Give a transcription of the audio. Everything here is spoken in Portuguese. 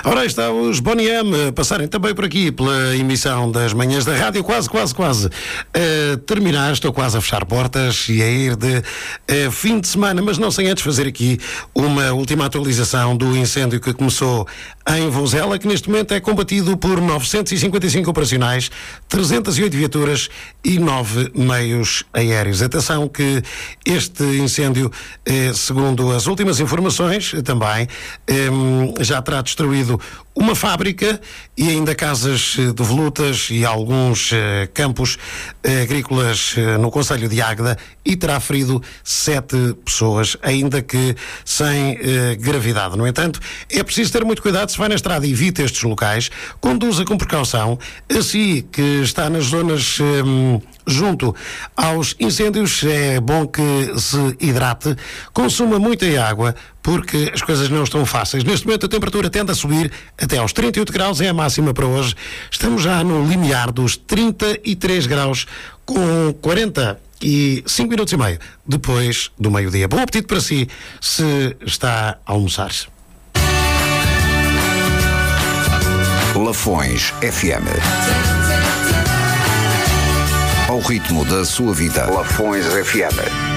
Ora, aí está os Boney M passarem também por aqui pela emissão das manhãs da rádio, quase a terminar, estou quase a fechar portas e a ir de fim de semana, mas não sem antes fazer aqui uma última atualização do incêndio que começou em Vozela, que neste momento é combatido por 955 operacionais, 308 viaturas e 9 meios aéreos. Atenção que este incêndio, segundo as últimas informações também, já terá destruído uma fábrica e ainda casas de volutas e alguns campos agrícolas no concelho de Águeda, e terá ferido 7 pessoas, ainda que sem gravidade. No entanto, é preciso ter muito cuidado se vai na estrada e evite estes locais, conduza com precaução, assim que está nas zonas junto aos incêndios, é bom que se hidrate, consuma muita água, porque as coisas não estão fáceis. Neste momento a temperatura tende a subir até aos 38 graus, é a máxima para hoje. Estamos já no limiar dos 33 graus, com 45 minutos e meio depois do meio-dia. Bom apetite para si, se está a almoçar. Lafões FM. Ao ritmo da sua vida. Lafões FM.